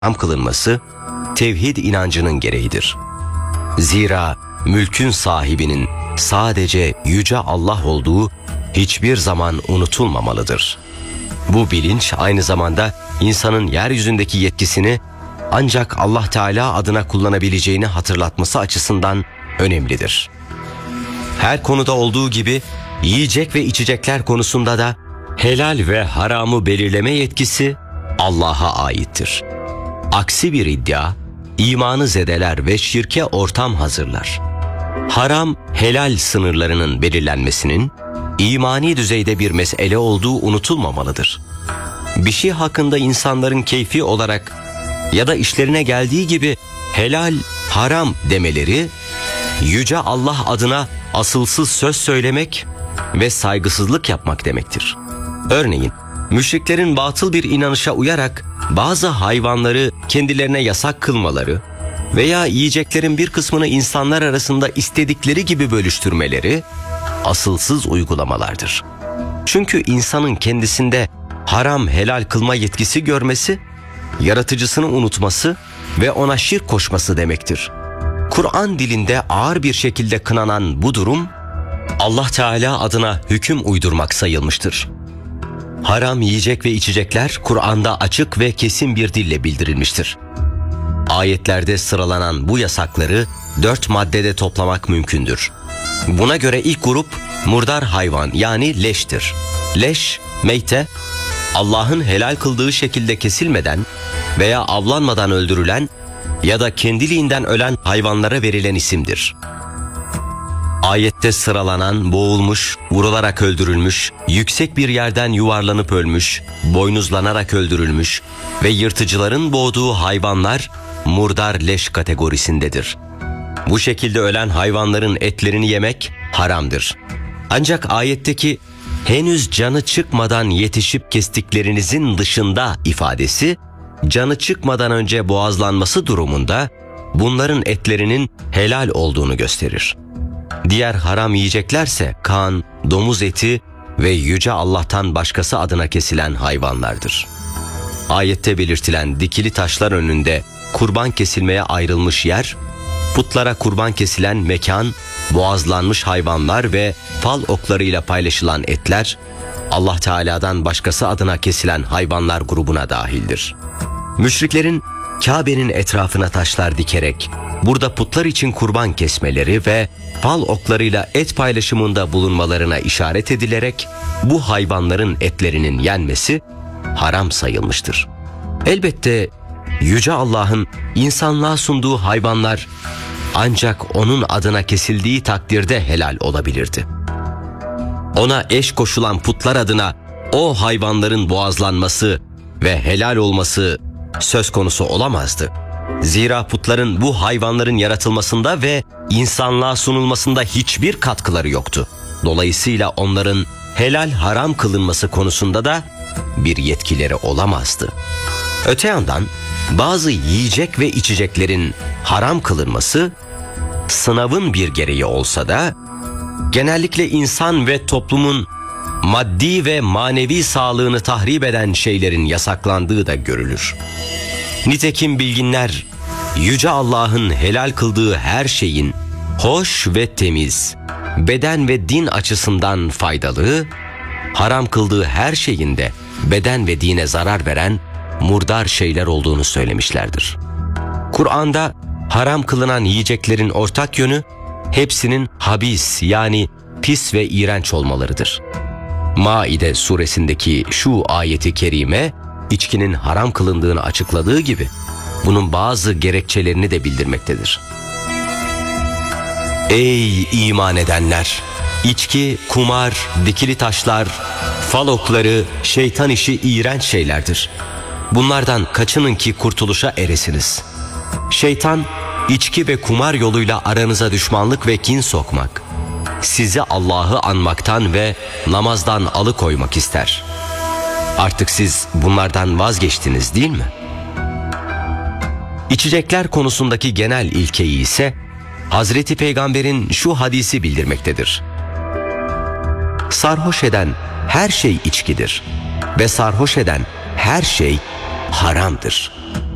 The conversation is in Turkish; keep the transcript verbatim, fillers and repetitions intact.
haram kılınması tevhid inancının gereğidir. Zira mülkün sahibinin sadece Yüce Allah olduğu hiçbir zaman unutulmamalıdır. Bu bilinç aynı zamanda insanın yeryüzündeki yetkisini ancak Allah Teala adına kullanabileceğini hatırlatması açısından önemlidir. Her konuda olduğu gibi yiyecek ve içecekler konusunda da helal ve haramı belirleme yetkisi Allah'a aittir. Aksi bir iddia imanı zedeler ve şirke ortam hazırlar. Haram helal sınırlarının belirlenmesinin imani düzeyde bir mesele olduğu unutulmamalıdır. Bir şey hakkında insanların keyfi olarak ya da işlerine geldiği gibi helal, haram demeleri, Yüce Allah adına asılsız söz söylemek ve saygısızlık yapmak demektir. Örneğin, müşriklerin batıl bir inanışa uyarak bazı hayvanları kendilerine yasak kılmaları veya yiyeceklerin bir kısmını insanlar arasında istedikleri gibi bölüştürmeleri asılsız uygulamalardır. Çünkü insanın kendisinde haram helal kılma yetkisi görmesi, yaratıcısını unutması ve ona şirk koşması demektir. Kur'an dilinde ağır bir şekilde kınanan bu durum, Allah Teala adına hüküm uydurmak sayılmıştır. Haram yiyecek ve içecekler Kur'an'da açık ve kesin bir dille bildirilmiştir. Ayetlerde sıralanan bu yasakları dört maddede toplamak mümkündür. Buna göre ilk grup murdar hayvan yani leştir. Leş, meyte, Allah'ın helal kıldığı şekilde kesilmeden veya avlanmadan öldürülen ya da kendiliğinden ölen hayvanlara verilen isimdir. Ayette sıralanan boğulmuş, vurularak öldürülmüş, yüksek bir yerden yuvarlanıp ölmüş, boynuzlanarak öldürülmüş ve yırtıcıların boğduğu hayvanlar murdar leş kategorisindedir. Bu şekilde ölen hayvanların etlerini yemek haramdır. Ancak ayetteki henüz canı çıkmadan yetişip kestiklerinizin dışında ifadesi, canı çıkmadan önce boğazlanması durumunda bunların etlerinin helal olduğunu gösterir. Diğer haram yiyeceklerse kan, domuz eti ve Yüce Allah'tan başkası adına kesilen hayvanlardır. Ayette belirtilen dikili taşlar önünde kurban kesilmeye ayrılmış yer, putlara kurban kesilen mekan, boğazlanmış hayvanlar ve fal oklarıyla paylaşılan etler, Allah Teala'dan başkası adına kesilen hayvanlar grubuna dahildir. Müşriklerin Kabe'nin etrafına taşlar dikerek burada putlar için kurban kesmeleri ve fal oklarıyla et paylaşımında bulunmalarına işaret edilerek bu hayvanların etlerinin yenmesi haram sayılmıştır. Elbette Yüce Allah'ın insanlığa sunduğu hayvanlar ancak onun adına kesildiği takdirde helal olabilirdi. Ona eş koşulan putlar adına o hayvanların boğazlanması ve helal olması söz konusu olamazdı. Zira putların bu hayvanların yaratılmasında ve insanlığa sunulmasında hiçbir katkıları yoktu. Dolayısıyla onların helal haram kılınması konusunda da bir yetkileri olamazdı. Öte yandan bazı yiyecek ve içeceklerin haram kılınması sınavın bir gereği olsa da genellikle insan ve toplumun maddi ve manevi sağlığını tahrip eden şeylerin yasaklandığı da görülür. Nitekim bilginler Yüce Allah'ın helal kıldığı her şeyin hoş ve temiz, beden ve din açısından faydalı, haram kıldığı her şeyin de beden ve dine zarar veren murdar şeyler olduğunu söylemişlerdir. Kur'an'da haram kılınan yiyeceklerin ortak yönü hepsinin habis yani pis ve iğrenç olmalarıdır. Maide suresindeki şu ayeti kerime içkinin haram kılındığını açıkladığı gibi bunun bazı gerekçelerini de bildirmektedir. Ey iman edenler! İçki, kumar, dikili taşlar, fal okları, şeytan işi iğrenç şeylerdir. Bunlardan kaçının ki kurtuluşa eresiniz. Şeytan, içki ve kumar yoluyla aranıza düşmanlık ve kin sokmak, sizi Allah'ı anmaktan ve namazdan alıkoymak ister. Artık siz bunlardan vazgeçtiniz değil mi? İçecekler konusundaki genel ilkeyi ise Hazreti Peygamber'in şu hadisi bildirmektedir. Sarhoş eden her şey içkidir ve sarhoş eden her şey haramdır.